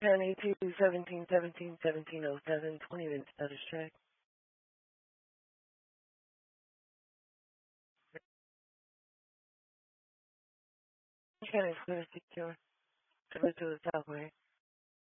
County 217171707, 20 minutes status check. County is clear, secure. To the southway.